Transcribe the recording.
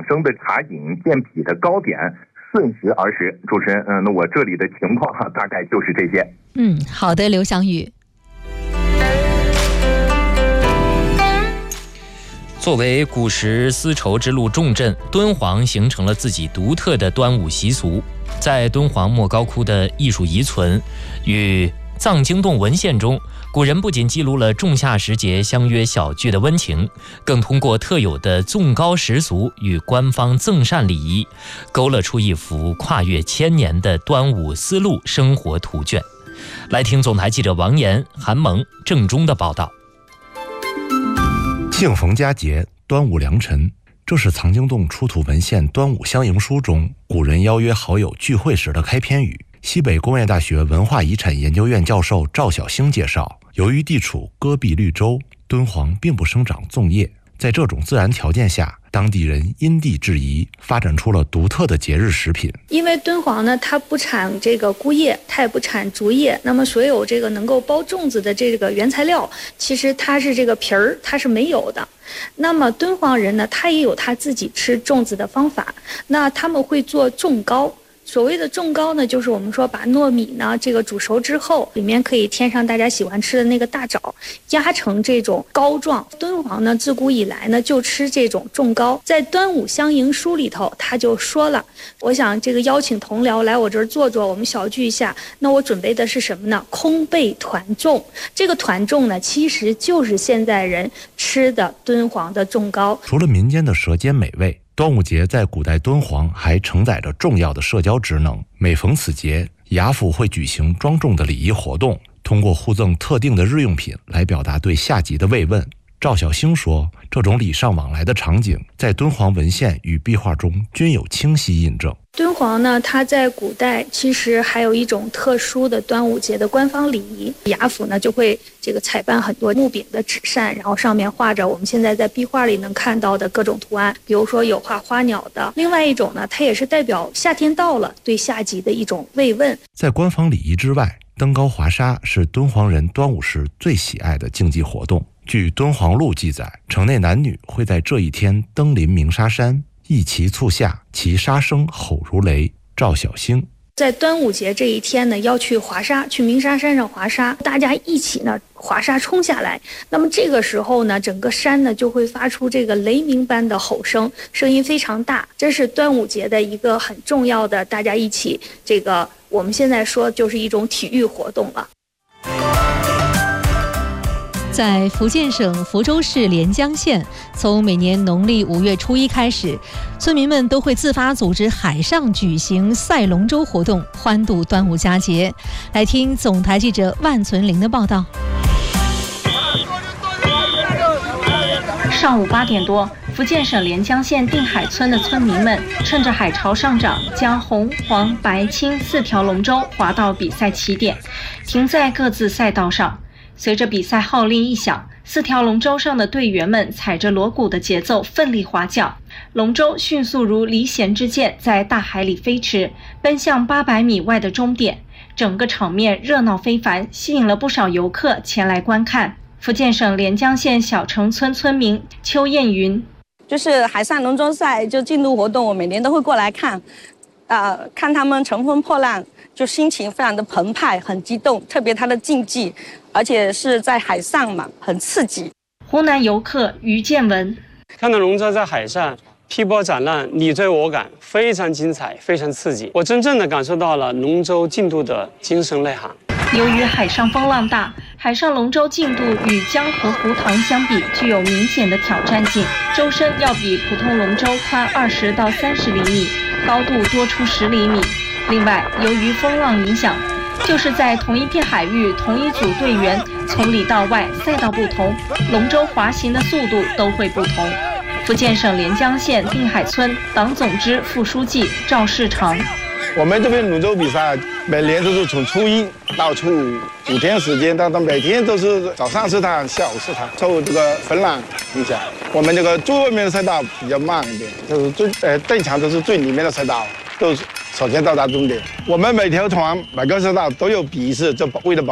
生的茶饮，健脾的糕点，顺时而食。主持人，那我这里的情况大概就是这些。 好的，刘翔宇。 作为古时丝绸之路重镇，敦煌形成了自己独特的端午习俗。在敦煌莫高窟的艺术遗存与藏经洞文献中，古人不仅记录了仲夏时节相约小聚的温情，更通过特有的粽糕习俗与官方赠膳礼仪，勾勒出一幅跨越千年的端午丝路生活图卷。来听总台记者王岩、韩萌、郑中的报道。 庆逢佳节，端午良辰，这是藏经洞出土文献《端午相迎书》中古人邀约好友聚会时的开篇语。西北工业大学文化遗产研究院教授赵小兴介绍，由于地处戈壁绿洲，敦煌并不生长粽叶，在这种自然条件下，当地人因地制宜，发展出了独特的节日食品。 因为敦煌呢，它不产这个菇叶，它也不产竹叶，那么所有这个能够包粽子的这个原材料，其实它是这个皮儿，它是没有的。那么敦煌人呢，他也有他自己吃粽子的方法，那他们会做粽糕。所谓的粽糕呢，就是我们说把糯米呢这个煮熟之后，里面可以添上大家喜欢吃的那个大枣，压成这种糕状。敦煌呢自古以来呢就吃这种粽糕，在《端午相迎书》里头他就说了，我想这个邀请同僚来我这儿坐坐，我们小聚一下。那我准备的是什么呢？空被团粽。这个团粽呢，其实就是现在人吃的敦煌的粽糕。 除了民间的舌尖美味，端午节在古代敦煌还承载着重要的社交职能。每逢此节，衙府会举行庄重的礼仪活动，通过互赠特定的日用品来表达对下级的慰问。赵小兴说，这种礼尚往来的场景在敦煌文献与壁画中均有清晰印证。 敦煌呢，它在古代其实还有一种特殊的端午节的官方礼仪，衙府呢就会这个采办很多木柄的纸扇，然后上面画着我们现在在壁画里能看到的各种图案，比如说有画花鸟的。另外一种呢，它也是代表夏天到了，对下级的一种慰问。 在官方礼仪之外，登高华沙是敦煌人端午时最喜爱的竞技活动。据《敦煌录》记载，城内男女会在这一天登临鸣沙山，一齐促下，其沙声吼如雷。赵小兴在端午节这一天呢，要去华沙，去鸣沙山上华沙，大家一起呢华沙冲下来。那么这个时候呢，整个山呢就会发出这个雷鸣般的吼声，声音非常大。这是端午节的一个很重要的，大家一起这个我们现在说就是一种体育活动了。 在福建省福州市连江县，从每年农历5月初1开始，村民们都会自发组织海上举行赛龙舟活动，欢度端午佳节。来听总台记者万存玲的报道。 上午8点多，福建省连江县定海村的村民们趁着海潮上涨，将红、黄、白、青4条龙舟划到比赛起点，停在各自赛道上。随着比赛号令一响，4条龙舟上的队员们踩着锣鼓的节奏奋力划桨，龙舟迅速如离弦之箭在大海里飞驰，奔向800米外的终点。整个场面热闹非凡，吸引了不少游客前来观看。福建省连江县小城村村民邱艳云， 就是海上龙舟赛就竞渡活动，我每年都会过来看，看他们乘风破浪，就心情非常的澎湃，很激动，特别他的竞技，而且是在海上嘛，很刺激。 湖南游客于建文， 看到龙舟在海上劈波斩浪，你追我赶，非常精彩，非常刺激。我真正的感受到了龙舟竞渡的精神内涵。 由于海上风浪大，海上龙舟竞渡与江河湖塘相比具有明显的挑战性，舟身要比普通龙舟宽20到30厘米，高度多出10厘米。另外，由于风浪影响，就是在同一片海域，同一组队员从里到外，赛道不同，龙舟滑行的速度都会不同。福建省连江县定海村党总支副书记赵世长， 我们这边龙舟比赛每年都是从初1到初5 5天时间，但每天都是早上4趟，下午4趟。受这个风浪影响，我们这个最外面的赛道比较慢一点，就是正常都是最里面的赛道，都是首先到达终点。我们每条船每个赛道都有笔试，就为了保